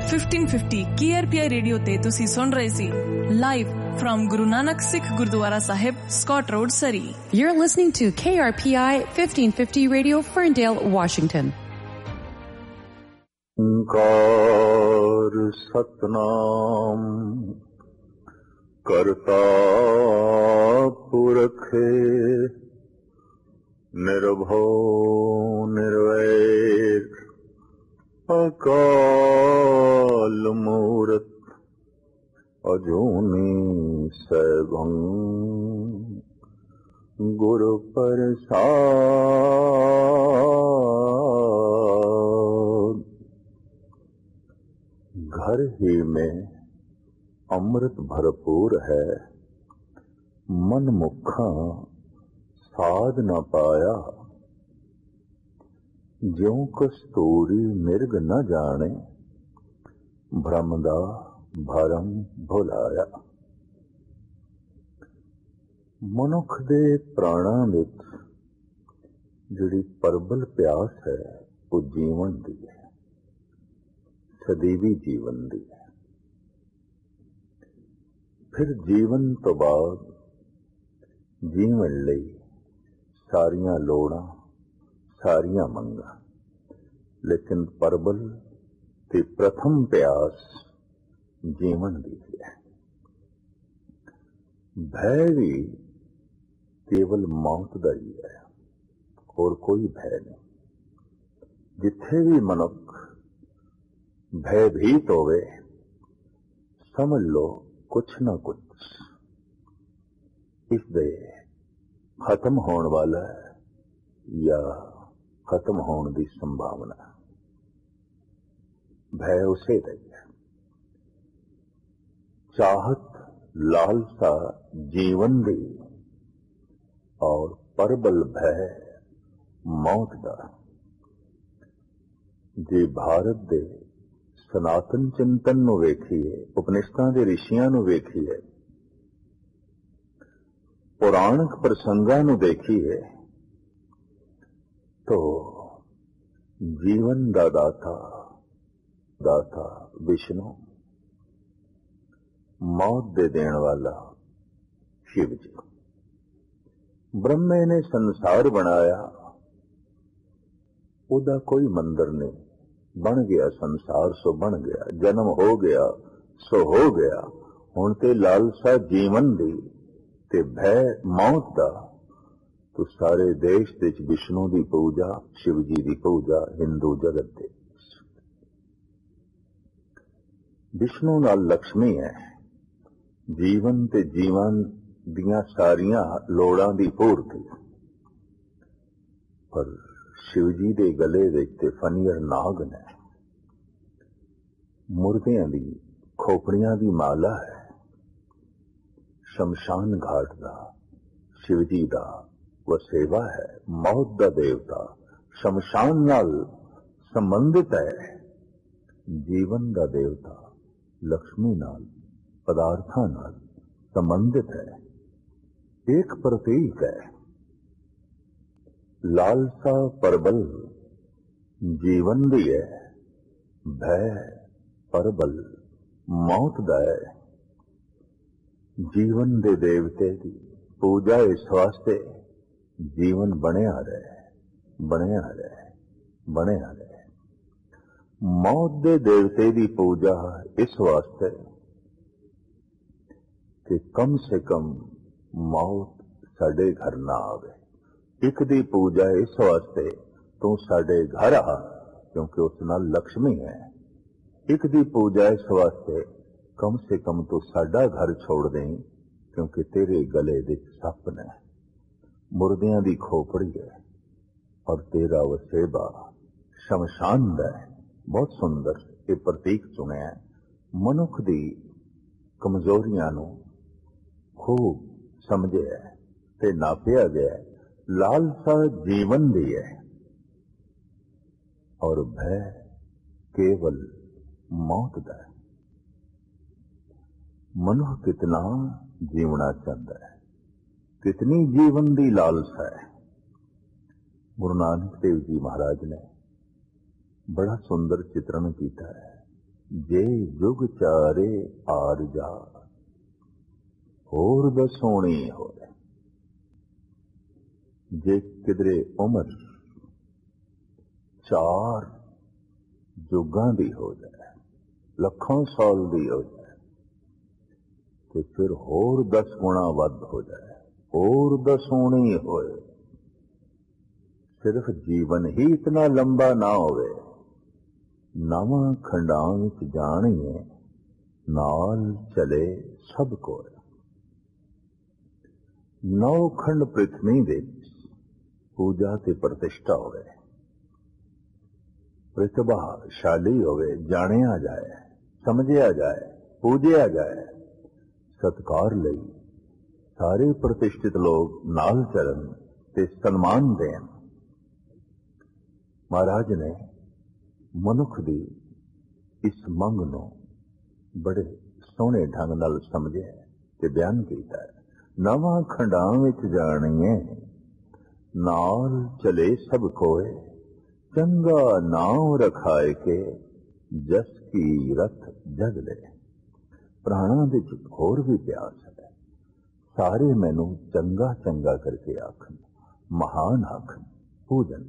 1550 KRPI radio ਤੇ ਤੁਸੀਂ ਸੁਣ ਰਹੇ ਸੀ live from Guru Nanak Sikh Gurdwara Sahib, Scott Road, Surrey. You're listening to KRPI 1550 Radio, Ferndale, Washington. Onkar Satnam ਕਰਤਾ ਪੁਰਖ ਨਿਰਭਉ ਨਿਰਵੈਰ ਅਕਾਲ ਮੂਰਤ ਅਜੂਨੀ ਸੈਭੰ ਗੁਰ ਪ੍ਰਸਾਦ। घर ही में अमृत भरपूर है, मन मुखा साध न पाया। ज्यों कस्तूरी मिर्ग न जाने, भ्रम दा भरम भुलाया। मनुख दे प्राणां विच जिहड़ी परबल प्यास है वो जीवन दी है, सदैवी जीवन दी है। फिर जीवन तो बाद जीवन लई सारियां लोड़ां सारियां मंगां, लेकिन परबल ते प्रथम प्यास जीवन दी है। भय भी केवल मौत दा ही है, और कोई भय नहीं। जिथे भी मनुख भयभीत होवे, समझ लो कुछ ना कुछ इसदे खत्म होने वाला है या खत्म होने की संभावना। भय उसे दी है। चाहत लालसा जीवन दी और परबल भय मौत दा। जे भारत दे सनातन चिंतन नूं वेखीए, उपनिषदां दे ऋषियां नूं वेखीए, पुराणिक प्रसंगां नूं देखीए, तो जीवन दा दाता विष्णु, मौत दे देण वाला शिव जी। ब्रह्मे ने संसार बनाया, उदा कोई मंदिर नहीं, बन गया संसार सो बन गया, जन्म हो गया सो हो गया। हुण ते लालसा जीवन दी ते भय मौत दा, तो सारे देश दे विष्णु दी पूजा, शिव जी दी पूजा हिंदू जगत दे। विष्णु नाल लक्ष्मी है, जीवन ते जीवन दियां सारियां लोड़ां दी पूर्ति। पर शिवजी दे गले विच ते फनीर नाग ने, मुर्दियां दी खोपड़ियां दी माला है। शमशान घाट दा शिवजी दा वसेवा है। मौत दा देवता शमशान नाल संबंधित है। जीवन दा देवता लक्ष्मी नाल पदार्थां नाल संबंधित है। एक प्रतीक है। लालसा परबल जीवन दी है, भय परबल मौत दा है। जीवन दे देवते की पूजा इस वास्ते जीवन बनिया रहे, बनिया रहे, बनिया रहे। मौत दे देवते की पूजा इस वास्ते कि कम से कम मौत साडे घर ना आवे। एक दी पूजा इस वास्ते तू साडे घर आ, क्योंकि उस नाल लक्ष्मी है। एक दी पूजा इस वास्ते कम से कम तू साडा घर छोड़ दें, क्योंकि तेरे गले दे सप ने, मुर्दियां दी खोपड़ी है, और तेरा वसेबा शमशान दा है। बहुत सुंदर ये प्रतीक चुने है। मनुख दी कमजोरियां नूं खूब समझे है ते नापिया गया है। लालसा जीवन दी है, और भय केवल मौत दा है। मनुष्य कितना जीवना चाहता है, कितनी जीवन दी लालसा है। गुरु नानक देव जी महाराज ने बड़ा सुंदर चित्रण किया है। ਜੇ ਜੁਗ ਚਾਰੇ ਆਰ ਜਾ, ਹੋਰ ਦਸੋਣੀ ਹੋਵੇ। ਜੇ ਕਿਧਰੇ ਉਮਰ 4 ਜੁਗਾਂ ਦੀ ਹੋ ਜਾਏ, ਲੱਖਾਂ ਸਾਲ ਦੀ ਹੋ ਜਾਏ, ਤੇ ਫਿਰ ਹੋਰ 10 ਗੁਣਾ ਵੱਧ ਹੋ ਜਾਏ, ਹੋਰ ਦਸੋਣੀ ਹੋਏ। ਸਿਰਫ ਜੀਵਨ ਹੀ ਇਤਨਾ ਲੰਬਾ ਨਾ ਹੋਵੇ, ਨਵਾਂ ਖੰਡਾਂ ਵਿੱਚ ਜਾਣੀਏ, ਨਾਲ ਚਲੇ ਸਭ ਕੋਲ। 9 ਖੰਡ ਪ੍ਰਿਥਵੀ ਵਿੱਚ ਪੂਜਾ ਤੇ ਪ੍ਰਤਿਸ਼ਠਾ ਹੋਵੇ, ਪ੍ਰਤਿਭਾਸ਼ਾਲੀ ਹੋਵੇ, ਜਾਣਿਆ ਜਾਏ, ਸਮਝਿਆ ਜਾਏ, ਪੂਜਿਆ ਜਾਏ। ਸਤਿਕਾਰ ਲਈ ਸਾਰੇ ਪ੍ਰਤਿਸ਼ਠਿਤ ਲੋਕ ਨਾਲ ਚੱਲਣ ਤੇ ਸਨਮਾਨ ਦੇਣ। ਮਹਾਰਾਜ ਨੇ ਮਨੁੱਖ ਦੀ ਇਸ ਮੰਗ ਨੂੰ ਬੜੇ ਸੋਹਣੇ ਢੰਗ ਨਾਲ ਸਮਝਿਆ ਤੇ ਬਿਆਨ ਕੀਤਾ ਹੈ। ਨਵਾਂ ਖੰਡਾਂ ਵਿੱਚ ਜਾਣੀਏ, ਨਾਲ ਚਲੇ ਸਭ ਕੋਏ, ਚੰਗਾ ਨਾਮ ਰਖਾਏ ਕੇ, ਜਸ ਕੀ ਰਥ ਜਗ ਲੈ। ਪ੍ਰਾਣਾਂ ਦੇ ਚ ਹੋਰ ਵੀ ਪਿਆਸ ਹੈ, ਸਾਰੇ ਮੈਨੂੰ ਚੰਗਾ ਚੰਗਾ ਕਰਕੇ ਆਖਣ, ਮਹਾਨ ਆਖਣ, ਪੂਜਨ।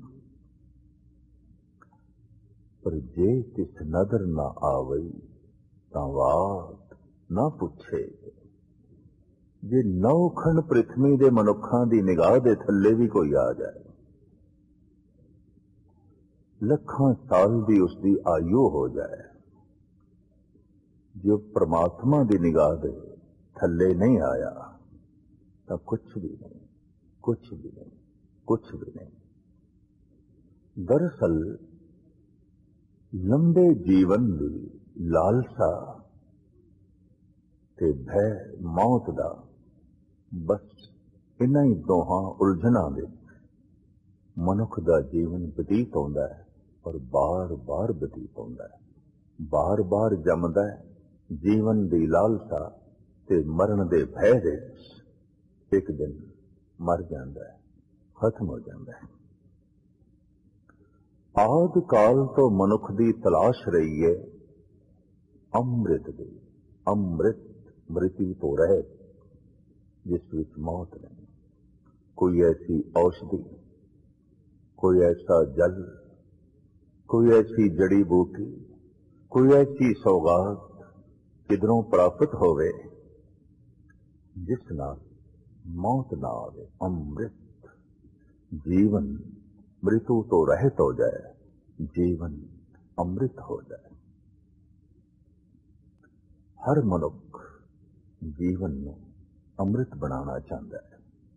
ਪਰ ਜੇ ਤਿਸ ਨਦਰ ਨਾ ਆਵਈ, ਤਾਂ ਬਾਤ ਨਾ ਪੁੱਛੇ। ਜੇ 9 ਖੰਡ ਪ੍ਰਿਥਵੀ ਦੇ ਮਨੁੱਖਾਂ ਦੀ ਨਿਗਾਹ ਦੇ ਥੱਲੇ ਵੀ ਕੋਈ ਆ ਜਾਏ, ਲੱਖਾਂ ਸਾਲ ਦੀ ਉਸ ਦੀ ਆਯੂ ਹੋ ਜਾਏ, ਜੋ ਪ੍ਰਮਾਤਮਾ ਦੀ ਨਿਗਾਹ ਦੇ ਥੱਲੇ ਨਹੀਂ ਆਇਆ, ਤਾਂ ਕੁਛ ਵੀ ਨਹੀਂ, ਕੁਛ ਵੀ ਨਹੀਂ, ਕੁਛ ਵੀ ਨਹੀਂ। ਦਰਅਸਲ ਲੰਬੇ ਜੀਵਨ ਦੀ ਲਾਲਸਾ ਤੇ ਭੈ ਮੌਤ ਦਾ, ਬਸ ਇਨ੍ਹਾਂ ਹੀ ਦੋਹਾਂ ਉਲਝਣਾਂ ਵਿੱਚ ਮਨੁੱਖ ਦਾ ਜੀਵਨ ਬਤੀਤ ਹੁੰਦਾ ਹੈ, ਔਰ ਬਾਰ-ਬਾਰ ਬਤੀਤ ਹੁੰਦਾ ਹੈ, ਬਾਰ-ਬਾਰ ਜੰਮਦਾ ਹੈ। ਜੀਵਨ ਦੀ ਲਾਲਸਾ ਤੇ ਮਰਨ ਦੇ ਭੈ ਦੇ ਇੱਕ ਦਿਨ ਮਰ ਜਾਂਦਾ ਹੈ, ਖਤਮ ਹੋ ਜਾਂਦਾ ਹੈ। ਆਦ ਕਾਲ ਤੋਂ ਮਨੁੱਖ ਦੀ ਤਲਾਸ਼ ਰਹੀ ਹੈ ਅੰਮ੍ਰਿਤ ਦੀ। ਅੰਮ੍ਰਿਤ ਮ੍ਰਿਤੀ ਤੋਂ ਰਹਿਤ, ਜਿਸ ਵਿੱਚ ਮੌਤ ਨਹੀਂ। ਕੋਈ ਐਸੀ ਔਸ਼ਧੀ, ਕੋਈ ਐਸਾ ਜਲ, ਕੋਈ ਐਸੀ ਜੜੀ ਬੂਟੀ, ਕੋਈ ਐਸੀ ਸੌਗਾਤ ਕਿਧਰੋਂ ਪ੍ਰਾਪਤ ਹੋਵੇ ਜਿਸ ਨਾਲ ਮੌਤ ਨਾ ਆਵੇ। ਅੰਮ੍ਰਿਤ ਜੀਵਨ ਮ੍ਰਿਤੂ ਤੋਂ ਰਹਿਤ ਹੋ ਜਾਏ, ਜੀਵਨ ਅੰਮ੍ਰਿਤ ਹੋ ਜਾਏ। ਹਰ ਮਨੁੱਖ ਜੀਵਨ ਨੂੰ ਅੰਮ੍ਰਿਤ ਬਣਾਉਣਾ ਚਾਹੁੰਦਾ ਹੈ,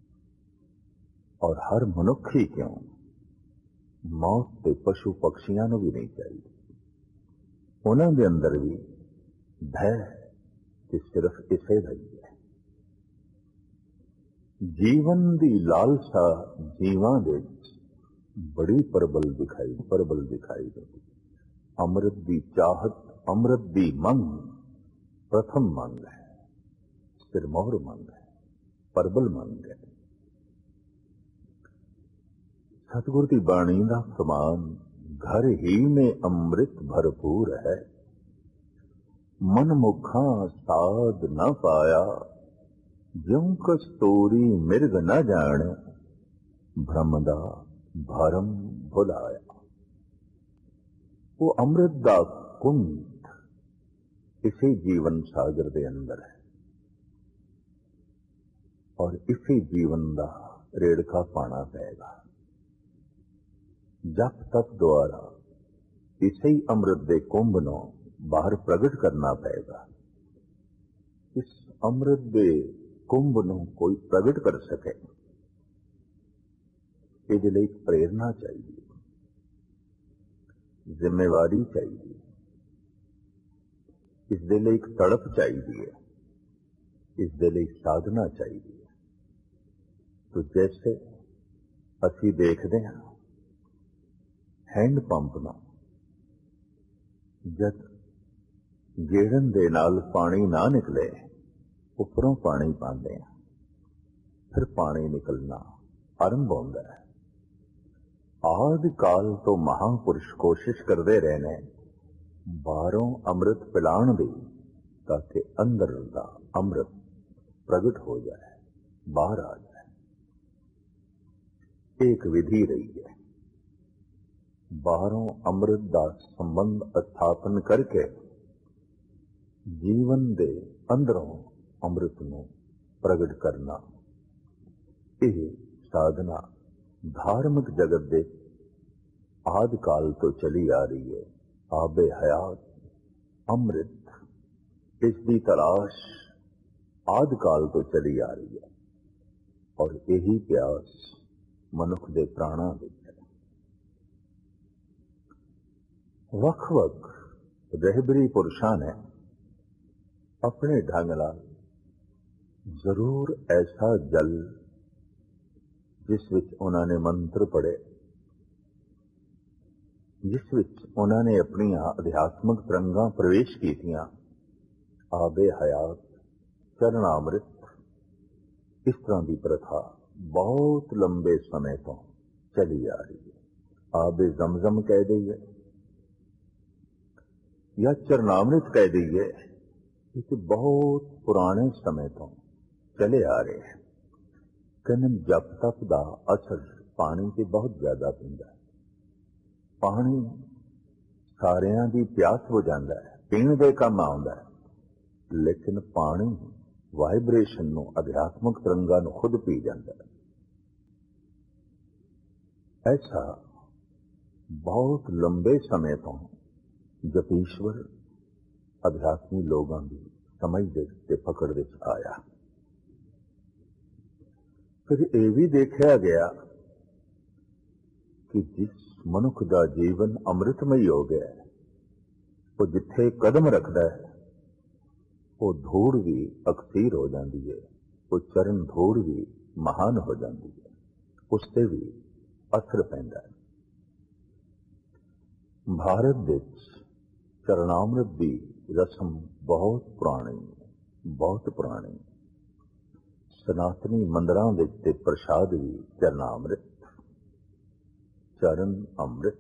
ਔਰ ਹਰ ਮਨੁੱਖ ਹੀ ਕਿਉਂ, ਮੌਤ ਤੇ ਪਸ਼ੂ ਪਕਸ਼ੀਆਂ ਨੂੰ ਵੀ ਨਹੀਂ ਚਾਹੀਦੀ। ਉਹਨਾਂ ਦੇ ਅੰਦਰ ਵੀ ਭੈ ਤੇ ਸਿਰਫ ਇਸੇ ਦਾ ਹੀ ਹੈ। ਜੀਵਨ ਦੀ ਲਾਲਸਾ ਜੀਵਾਂ ਦੇ ਵਿੱਚ ਬੜੀ ਪ੍ਰਬਲ ਦਿਖਾਈ ਦਿੰਦੀ। ਅੰਮ੍ਰਿਤ ਦੀ ਚਾਹਤ, ਅੰਮ੍ਰਿਤ ਦੀ ਮੰਗ ਪ੍ਰਥਮ ਮੰਗ ਹੈ, ਸਿਰਮੌਰ ਮੰਗ ਹੈ, ਪ੍ਰਬਲ ਮੰਗ ਹੈ। सतगुरु की बाणी का फरमान, घर ही में अमृत भरपूर है, मन मुखा साध न पाया, ज्यों कस्तूरी मिर्ग न जाने, भ्रम दा भरम भुलाया। वो अमृत दा कुंड इसी जीवन सागर दे अंदर है, और इसी जीवन दा रेड़का पाना पेगा। जप तप द्वारा इसे ही अमृत दे कुंभ नूं बाहर प्रगट करना पेगा। इस अमृत दे कुंभ नूं कोई प्रगट कर सके, इहदे लई प्रेरणा चाहिए, जिम्मेवारी चाहिए, इसदे लई एक तड़प चाहिए, इसदे लई साधना चाहिए। तो जैसे असी देखते हैं हैंड पंप ना, जद गेड़न दे नाल पानी ना निकले, उपरों पानी पाते हैं, फिर पानी निकलना आरंभ होता है। आदि काल तो महापुरुष कोशिश करते रहे बाहरों अमृत पिलाण दी ताकि अंदर दा अमृत प्रगट हो जाए, बाहर आ जाए। एक विधि रही है। बाहरों अमृत दा संबंध स्थापन करके जीवन दे अंदरों अमृत नूं प्रगट करना, यह साधना धार्मिक जगत दे आदि काल तो चली आ रही है। आबे हयात अमृत, इसकी तलाश आदि काल तो चली आ रही है और यही प्यास मनुख दे प्राणा विच है। वख-वख रहबरी पुरुषां ने अपने ढंग नाल जरूर ऐसा जल जिस विच उन्होंने मंत्र पढ़े, जिस विच उन्होंने अपनी अध्यात्मक तरंगां प्रवेश कीतियां, आबे हयात चरणामृत, इस तरह की प्रथा बहुत लंबे समय तो चली आ रही है। आबे जमजम कह दईए या चरणामृत कह दईए, ये बहुत पुराने समय तो चले आ रहे हैं। कहने जप तप का असर पानी से बहुत ज्यादा पैंदा है। पानी सारियां दी प्यास हो जाता है, पीण दे काम आउंदा है, लेकिन पानी वाइब्रेशन नूं, अध्यात्मक तरंगां नूं खुद पी जाता है। ऐसा बहुत लंबे समय तो जपीश्वर अध्यात्मी लोगों की समझ दे पकड़ दे आया। फिर यह भी देखा गया कि जिस मनुख का जीवन अमृतमयी हो गया है, वो जिथे कदम रखता है वो धूड़ भी अकसीर हो जाती है, वो चरण धूड़ भी महान हो जाती है, उससे भी असर पैंदा है। भारत विच चरणामृत की रस्म बहुत पुरानी है, बहुत पुरानी। सनातनी मंदिरां विच ते प्रसाद भी चरणामृत, चरण अमृत,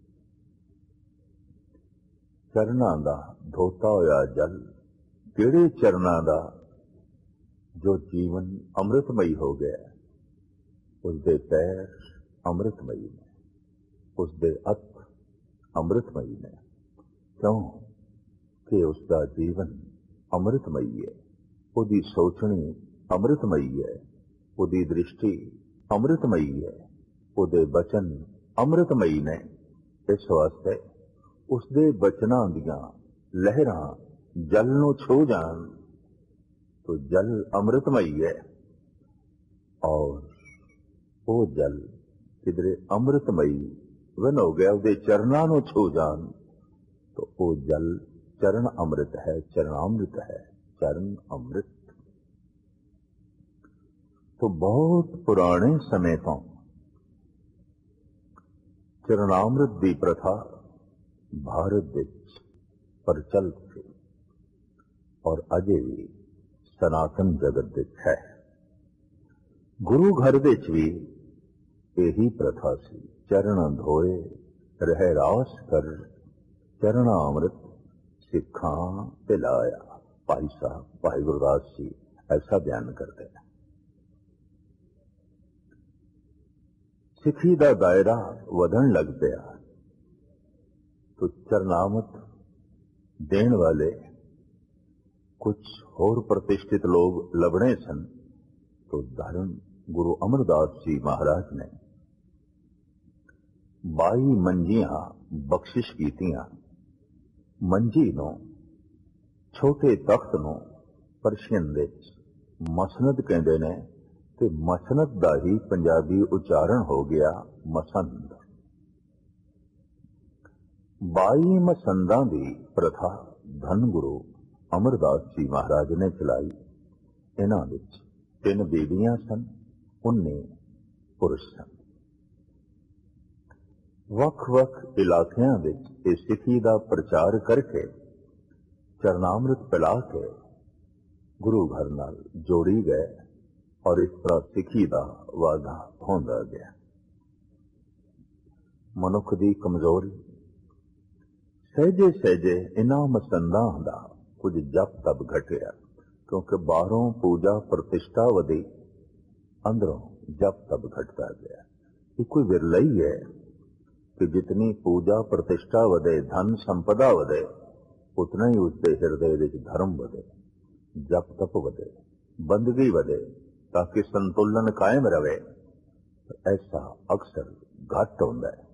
चरणां दा धोता होया जल, किहड़े चरणां दा जो जीवन अमृतमयी हो गया, उसके पैर अमृतमयी ने, उसके हथ अमृतमयी ने। क्यों कि उसका जीवन अमृतमयी है, उसकी सोचनी अमृतमयी है, उसकी दृष्टि अमृतमयी है, उसके बचन अमृतमयी ने। इस वास्ते उसके बचनां दियां लहरां जल नूं छू जान तो जल अमृतमयी है, और वो जल किधरे अमृतमयी वन हो गया, उसके चरणां नूं छू जान तो वो जल चरण अमृत है, चरणामृत है, चरण अमृत। तो बहुत पुराने समय तो चरणामृत की प्रथा भारत विच प्रचलित थी और अजे भी सनातन जगत विच है। गुरु घर विच भी यही प्रथा सी। चरण धोए रह रास कर, चरणामृत सिखां पिलाया। भाई साहब भाई गुरदास जी ऐसा बयान करते हैं। सिखी का दायरा वधन लग गया तो चरणामृत देने वाले कुछ होर प्रतिष्ठित लोग लभने सन। तो धर्म गुरु अमरदास जी महाराज ने 22 मंजियां बख्शिश कीतियां। मंजी नूं छोटे तख्त नूं परशियन विच मसनद कहंदे ने ते मसनद दा ही पंजाबी उच्चारण हो गया मसंद। 22 मसंदां दी प्रथा धन गुरु अमरदास जी महाराज ने चलाई। इन्हां विच 3 बीबियां सन, 19 पुरुष सन। वख-वख इलाकियां विच इह सिखी दा प्रचार करके चरणामृत पिला के गुरु घर नाल जोड़ी गए और इस तरह सिखी दा वाधा होंदा गया। मनुख दी कमजोरी सहजे सहजे इन्हां मसंदां दा कुछ जप तप घटिया, क्योंकि बाहरों पूजा प्रतिष्ठा वधी, अंदरों जप तप घटता गया। ये कोई विरला ही है कि जितनी पूजा प्रतिष्ठा वधे, धन संपदा वधे, उतना ही उसके हृदय विच धर्म वधे, जप तप वधे, बंदगी वधे, ताकि संतुलन कायम रहे। ऐसा अक्सर घट होता है।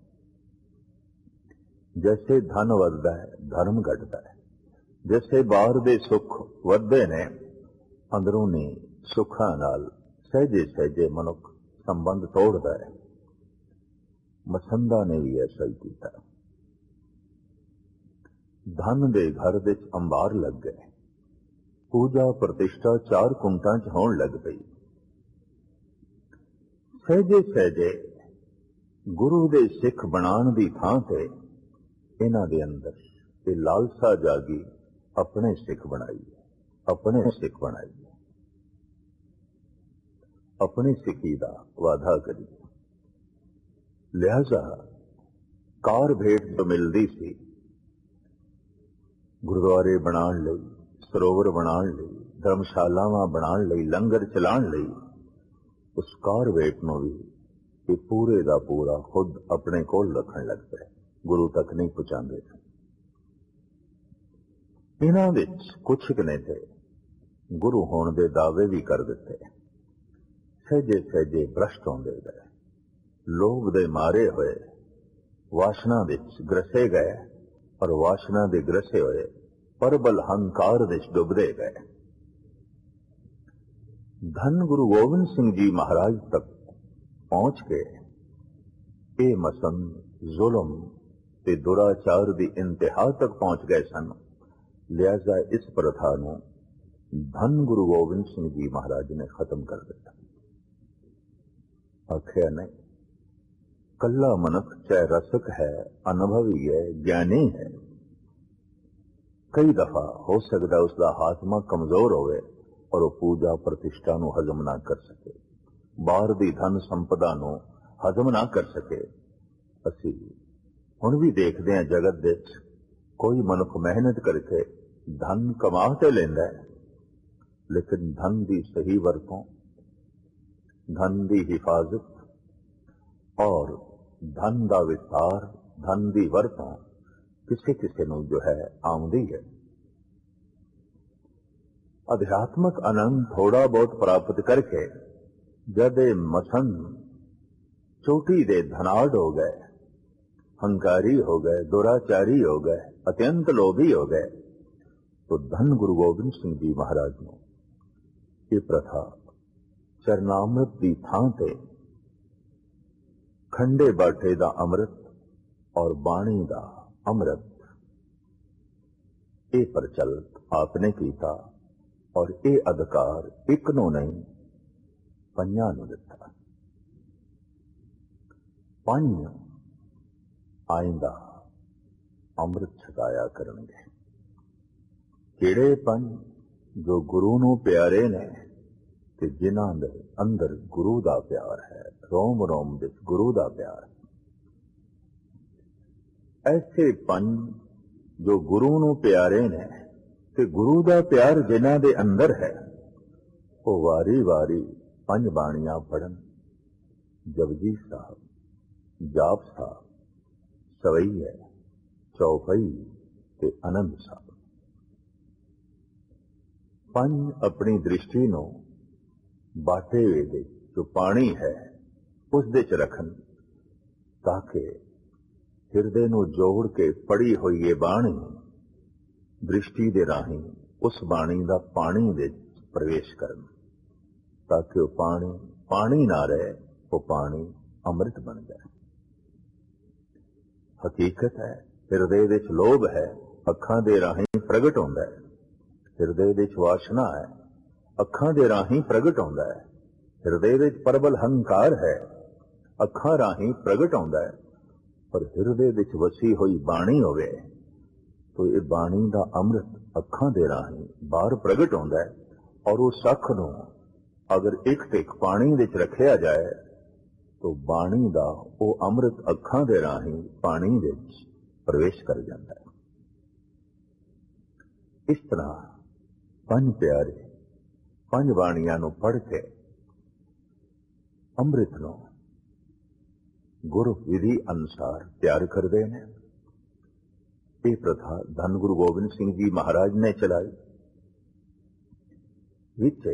जैसे धन वधदा है, धर्म घटता है। जैसे बाहर दे सुख वधदे ने, अंदरूनी सुखां नाल सहजे सहजे मनुख संबंध तोड़ता है। मसंदा ने भी ऐसा ही किया। धन दे घर विच अंबार लग गए, पूजा प्रतिष्ठा 4 कुंटां च होण लग पई। सहजे सहजे गुरु दे सिख बनाण दी थां ते इन्हां दे अंदर ये लालसा जागी, अपने सिख बनाइए, अपने सिख बनाइए, अपनी सिखी दा वादा करिए। लिहाजा कार भेंट जो मिलती सी, गुरुद्वारे बनाण लई, सरोवर बनाण लई, धर्मशालावां बनाण लई, लंगर चलाण लई, उस कार भेंट नूं भी ये पूरे दा पूरा खुद अपने कोल रखण लग पए, गुरु तक नहीं पहुंचाते। इन्हां विच कुछ ने ते गुरु होण दे दावे भी कर दिते। सहजे सहजे भ्रष्ट होंदे गए, लोभ दे मारे हुए वासना विच ग्रसे गए, और वासना दे ग्रसे हुए परबल हंकार विच डुबदे गए। धन गुरु गोबिंद सिंह जी महाराज तक पहुंच के ये मसंद जुल्म ते दुराचार दी इंतहा तक पहुंच गए सन। लिहाजा इस प्रथा नूं धन गुरु गोबिंद सिंह जी महाराज ने खत्म कर दिया। आखिया नहीं, कल्ला मनुख चाहे रसक है, अनुभवी है, ज्ञानी है, कई दफा हो सकता उसका हाथमा कमजोर होवे और वो पूजा प्रतिष्ठा नूं हजम ना कर सके, बाहर दी धन संपदा नूं हजम ना कर सके। असी हुण भी देखते हैं जगत विच कोई मनुख मेहनत करके धन कमा ते लैंदा है, लेकिन धन की सही वरतों, धन की हिफाजत और धन का विस्तार, धन की वरतों किसी किसी नूं जो है आउंदी है। अध्यात्मक आनंद थोड़ा बहुत प्राप्त करके जद मसंद चोटी दे धनाढ़ हो गए, हंकारी हो गए, दुराचारी हो गए, अत्यंत लोभी हो गए, तो धन गुरु गोबिंद सिंह जी महाराज ने ये प्रथा चरनामृत की थां ते खंडे बाटे दा अमृत और बाणी दा अमृत ये प्रचलित आपने कीता, और ये अधिकार एक नूं नहीं पंजां नूं दिता। पंज आइंदा अमृत छकाया करनगे। किहड़े पंज? जो गुरु नूं प्यारे ने ते जिन्हां दे अंदर गुरु दा प्यार है, रोम रोम विच गुरु दा प्यार है। ऐसे पंज जो गुरु नूं प्यारे ने ते गुरु दा प्यार जिन्हां दे अंदर है, वो वारी वारी पंज बाणियां पढ़न। जपजी साहब, जाप साहब, सवैया, चौपई ते आनंद साहब। पंज अपनी दृष्टि नूं बाटे दे जो पानी है उस दे च रखन, ताकि हिरदे नूं जोड़ के पढ़ी हुई ये बाणी दृष्टि दे राही उस बाणी दा पानी दे प्रवेश करन, ताकि वो पानी पानी ना रहे, वो पानी अमृत बन जाए। हकीकत है हिरदे विच लोभ है, अखां दे राही प्रगट होंदा है। हिरदे विच वासना है, अखां दे राही प्रगट होंदा है। हिरदे विच प्रबल हंकार है, अखां राही प्रगट होंदा है। और हिरदे विच वसी हुई बाणी होवे तो ये बाणी दा अमृत अखां दे राही बाहर प्रगट होंदा है। और उस अख नूं अगर एक टिक पानी विच रखिया जाए तो बाणी दा वो अमृत अखां दे राही पानी विच प्रवेश कर जाता है। इस तरह पंज प्यारे पंज बाणियां नूं पढ़ के ਅੰਮ੍ਰਿਤ ਨੂੰ ਗੁਰੂ ਵਿਧੀ ਅਨੁਸਾਰ ਤਿਆਰ ਕਰਦੇ ਨੇ। ਇਹ ਪ੍ਰਥਾ ਧੰਨ ਗੁਰੂ ਗੋਬਿੰਦ ਸਿੰਘ ਜੀ ਮਹਾਰਾਜ ਨੇ ਚਲਾਈ। ਵਿੱਚ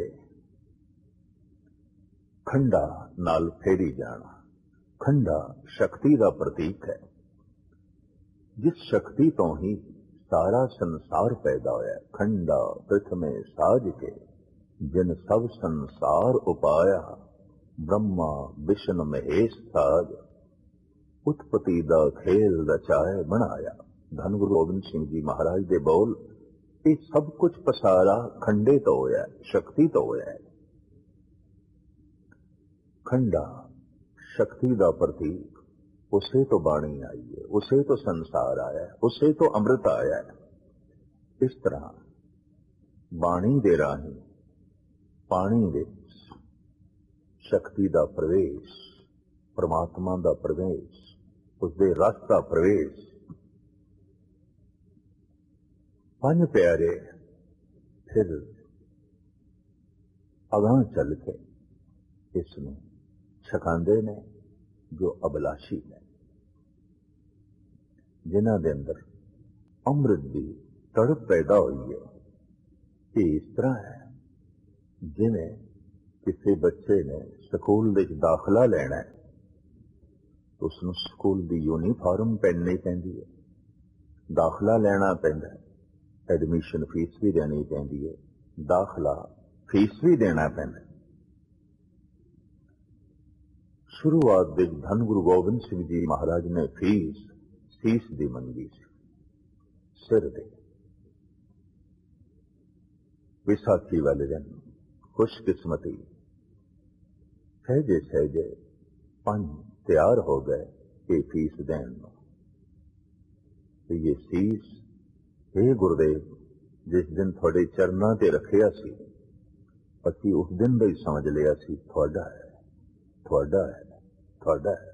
ਖੰਡਾ ਨਾਲ ਫੇਰੀ ਜਾਣਾ। ਖੰਡਾ ਸ਼ਕਤੀ ਦਾ ਪ੍ਰਤੀਕ ਹੈ। ਜਿਸ ਸ਼ਕਤੀ ਤੋਂ ਹੀ ਸਾਰਾ ਸੰਸਾਰ ਪੈਦਾ ਹੋਇਆ। ਖੰਡਾ ਪ੍ਰਥਮੇ ਸਾਜ ਕੇ ਜਿਨ ਸਭ ਸੰਸਾਰ ਉਪਾਇਆ, ब्रह्मा विष्णु महेश साज, उत्पत्ति दा खेल रचाए बनाया। धन गुरु गोबिंद सिंह जी महाराज दे बोल, ये सब कुछ पसारा खंडे तो होया, शक्ति तो होया। खंडा शक्ति दा प्रतीक, उसे तो बाणी आई है, उसे तो संसार आया, उसे तो अमृत आया। इस तरह बाणी दे राही पानी दे शक्ति का प्रवेश, परमात्मा का प्रवेश, उसके रस का प्रवेश। पंज प्यारे फिर अगां चल के इसनूं छकांदे ने जो अभिलाषी ने, जिन्हां दे अंदर अमृत की तड़प पैदा हुई है। ये इस तरह है जिवें किसी बच्चे ने स्कूल विच दाखला लेना है तो उसनूं स्कूल की यूनीफॉर्म पहननी पैंदी है, दाखला लेना पैंदा है, एडमिशन फीस भी देनी पैंदी है, दाखला फीस भी देना पैंदा है। शुरुआत विच धन गुरु गोबिंद सिंह जी महाराज ने फीस सीस दी मंगी सी, सिर दे। विसाखी वाले दिन खुशकिस्मती सहजे सहजे पंज तैयार हो गए ये फीस देन। ये सीस हे गुरुदेव जिस दिन थोड़े चरणों ते रखिया सी, असी उस दिन का ही समझ लिया सी थोड़ा है, थोड़ा है, थोड़ा है।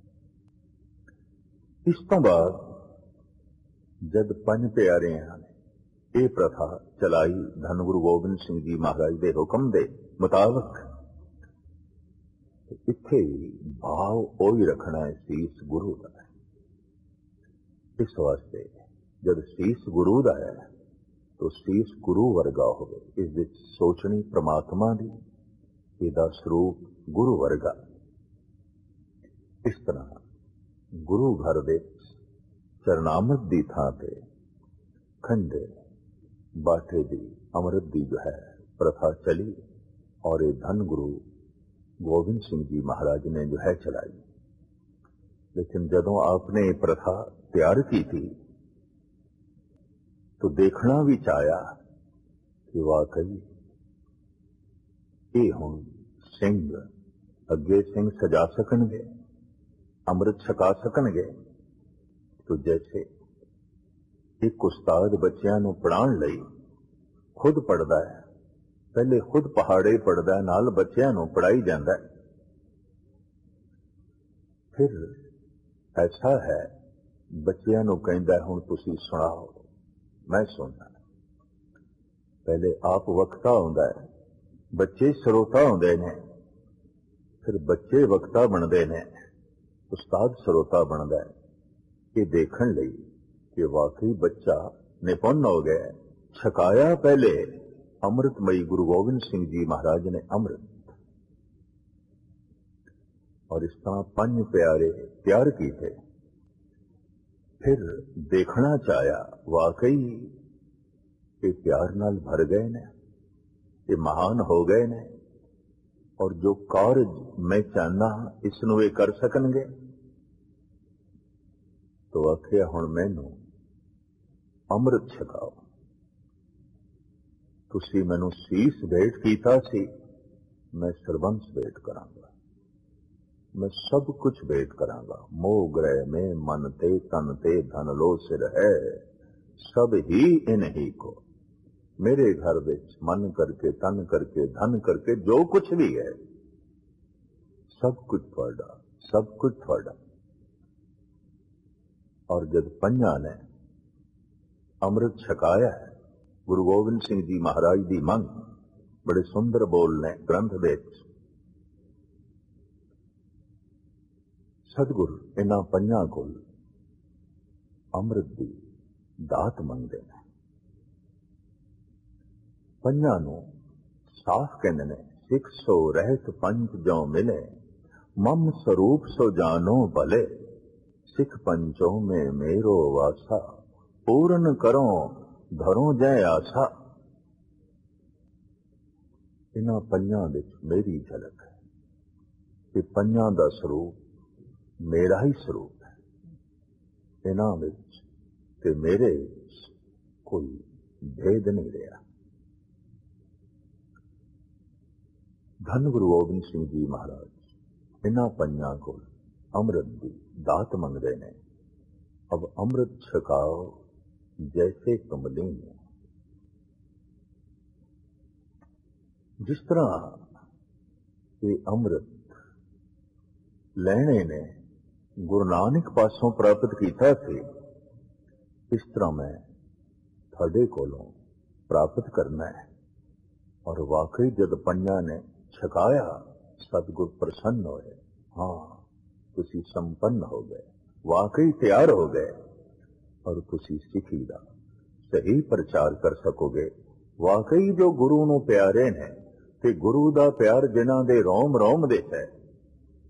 इस तो बाद जब पंज प्यारियां ने ये प्रथा चलाई धन गुरु गोबिंद सिंह जी महाराज के हुक्म के मुताबिक, इत्थे भाव ओही रखना है सीस गुरु का। इस वास्ते जब सीस गुरु का है तो सीस गुरु वर्गा हो, इस विच सोचनी परमात्मा दी, इहदा स्वरूप गुरु वर्गा। इस तरह गुरु घर दे चरनामत दी थां ते खंडे बाटे दी अमृत दी जो है प्रथा चली और ये धन गुरु गोबिंद सिंह जी महाराज ने जो है चलाई। लेकिन जदों आपने ये प्रथा तैयार की थी तो देखना भी चाया कि वाकई ये हुण सिंह अगे सिंह सजा सकणगे, अमृत छका सकणगे। तो जैसे एक उस्ताद बच्चियां नूं पढ़ाउण लई खुद पढ़दा है, पहले खुद पहाड़े पढ़दा है, नाल बच्चियां नूं पढ़ाई जांदा है। फिर ऐसा है बच्चियां नूं कहंदा है हुण तुसीं सुणाओ, मैं सुनना। पहले आप वक्ता हुंदा है, बच्चे श्रोता हुंदे ने, फिर बच्चे वक्ता बनदे ने, उस्ताद श्रोता बनदा है। ये देखण लई कि वाकई बच्चा निपुण हो गया, छकाया पहले अमृतमयी गुरु गोबिंद सिंह जी महाराज ने अमृत। और इस तरह पंज प्यारे तैयार किए थे। फिर देखना चाया वाकई ये प्यार नाल भर गए ने, ये महान हो गए ने, और जो कार्य मैं चाहना इसनूं ये कर सकणगे। तो आखिया हुण मैनूं अमृत छकाओ। तुसी मैनूं सीस भेंट कीता सी, मैं सरबंस भेंट करांगा, मैं सब कुछ भेंट करांगा। मोह ग्रह में मन ते तन ते धन लो सिर है, सब ही इन ही को। मेरे घर विच मन करके तन करके धन करके जो कुछ भी है सब कुछ थोड़ा, सब कुछ थोड़ा। और जब पंजा ने अमृत छकाया है ਗੁਰੂ ਗੋਬਿੰਦ ਸਿੰਘ ਜੀ ਮਹਾਰਾਜ ਦੀ ਮੰਗ ਬੜੇ ਸੁੰਦਰ ਬੋਲ ਨੇ ਗ੍ਰੰਥ ਵਿੱਚ। ਸਤਿਗੁਰ ਇਹਨਾਂ ਪੰਜਾਂ ਕੋਲ ਅੰਮ੍ਰਿਤ ਦੀ ਦਾਤ ਮੰਗਦੇ ਨੇ। ਪੰਜਾਂ ਨੂੰ ਸਾਫ਼ ਕਹਿੰਦੇ ਨੇ, ਸਿੱਖ ਸੋ ਰਹਿਤ ਪੰਜ ਜੋ ਮਿਲੇ, ਮਮ ਸਰੂਪ ਸੋ ਜਾਨੋ ਭਲੇ, ਸਿੱਖ ਪੰਚੋਂ में मेरो वासा, पूर्ण करो धरो जय आसा। ਇਹਨਾਂ ਪੰਜਾਂ ਵਿੱਚ ਮੇਰੀ ਝਲਕ ਹੈ ਕਿ ਪੰਜਾਂ ਦਾ ਸਰੂਪ ਮੇਰਾ ਹੀ ਸਰੂਪ ਹੈ। ਇਹਨਾਂ ਵਿੱਚ ਤੇ ਮੇਰੇ ਵਿੱਚ ਕੋਈ ਭੇਦ ਨਹੀਂ ਰਿਹਾ। ਧੰਨ ਗੁਰੂ ਗੋਬਿੰਦ ਸਿੰਘ ਜੀ ਮਹਾਰਾਜ ਇਹਨਾਂ ਪੰਜਾਂ ਕੋਲ ਅੰਮ੍ਰਿਤ ਦੀ ਦਾਤ ਮੰਗਦੇ ਨੇ। ਅਬ ਅੰਮ੍ਰਿਤ ਛਕਾਓ ਜੈਸੇ ਕਮਲੀਨ। ਜਿਸ ਤਰ੍ਹਾਂ ਇਹ ਅੰਮ੍ਰਿਤ ਲੈਣੇ ਨੇ ਗੁਰੂ ਨਾਨਕ ਪਾਸੋਂ ਪ੍ਰਾਪਤ ਕੀਤਾ ਸੀ, ਇਸ ਤਰ੍ਹਾਂ ਮੈਂ ਤੁਹਾਡੇ ਕੋਲੋਂ ਪ੍ਰਾਪਤ ਕਰਨਾ ਹੈ। ਔਰ ਵਾਕਈ ਜਦ ਪੰਜਾਂ ਨੇ ਛਕਾਇਆ, ਸਤਿਗੁਰ ਪ੍ਰਸੰਨ ਹੋਏ। ਹਾਂ, ਤੁਸੀਂ ਸੰਪੰਨ ਹੋ ਗਏ, ਵਾਕਈ ਤਿਆਰ ਹੋ ਗਏ, ਔਰ ਤੁਸੀਂ ਸਿੱਖੀ ਦਾ ਸਹੀ ਪ੍ਰਚਾਰ ਕਰ ਸਕੋਗੇ। ਵਾਕਈ ਜੋ ਗੁਰੂ ਨੂੰ ਪਿਆਰੇ ਨੇ ਤੇ ਗੁਰੂ ਦਾ ਪਿਆਰ ਜਿਨ੍ਹਾਂ ਦੇ ਰੋਮ ਰੋਮ ਦੇ ਹੈ,